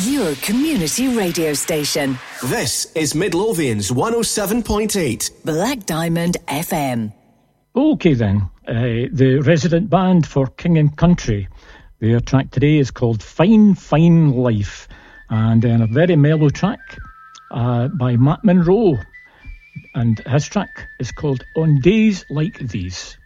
your community radio station. This is Midlothian's 107.8 Black Diamond FM. Okay then, the resident band for King and Country. Their track today is called Fine Fine Life, and then a very mellow track by Matt Monro, and his track is called On Days Like These.